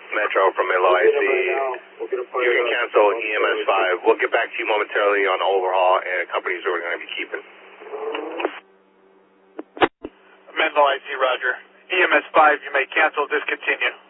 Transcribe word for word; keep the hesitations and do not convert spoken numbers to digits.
Metro from L O I C. You can cancel E M S five. We'll get back to you momentarily on the overhaul and companies we're going to be keeping. Menlo I C, Roger. E M S five, you may cancel, discontinue.